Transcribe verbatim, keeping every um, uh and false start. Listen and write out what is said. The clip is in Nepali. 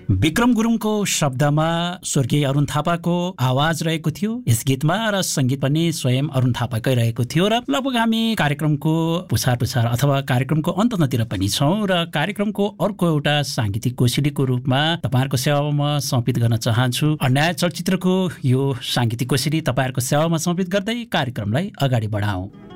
विक्रम गुरुङको शब्दमा स्वर्गीय अरुण थापाको आवाज रहेको थियो यस गीतमा र सङ्गीत पनि स्वयं अरुण थापाकै रहेको थियो र लगभग हामी कार्यक्रमको पुछार पुछार अथवा कार्यक्रमको अन्ततिर पनि छौँ र कार्यक्रमको अर्को एउटा साङ्गीतिक कोसेलीको रूपमा तपाईँहरूको सेवामा समर्पित गर्न चाहन्छु। अन्याय चलचित्रको यो साङ्गीतिक कोसेली तपाईँहरूको सेवामा समर्पित गर्दै कार्यक्रमलाई अगाडि बढाउँ।